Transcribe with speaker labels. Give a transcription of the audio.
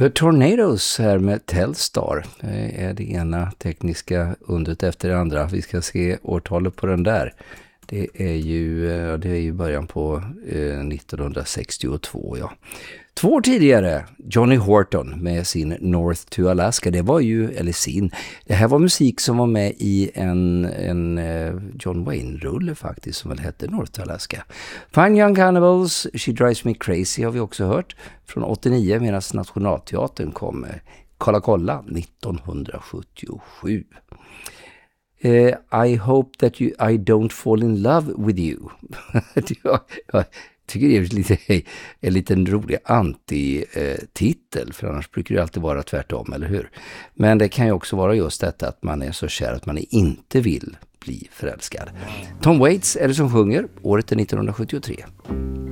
Speaker 1: The Tornadoes här med Telstar är det ena tekniska undret efter det andra. Vi ska se årtalet på den där. Det är ju början på 1962, ja. 2 år tidigare, Johnny Horton med sin North to Alaska. Det här var musik som var med i en John Wayne-rulle faktiskt, som väl hette North to Alaska. Fine Young Cannibals, She Drives Me Crazy har vi också hört från 89, medan Nationalteatern kom Kolla kolla 1977. I hope that I don't fall in love with you. Jag tycker det är en liten rolig anti-titel, för annars brukar det alltid vara tvärtom, eller hur? Men det kan ju också vara just detta att man är så kär att man inte vill bli förälskad. Tom Waits är det som sjunger, året är 1973.